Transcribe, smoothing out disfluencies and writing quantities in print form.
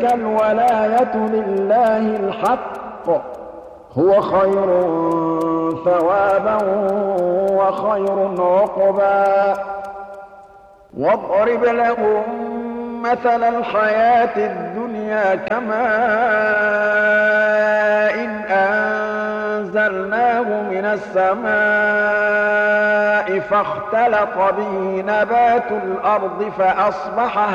تلك الولاية لله الحق هو خير ثوابا وخير عقبا واضرب لهم مثل الحياة الدنيا كماء إن أنزلناه من السماء فاختلط به نبات الأرض فأصبح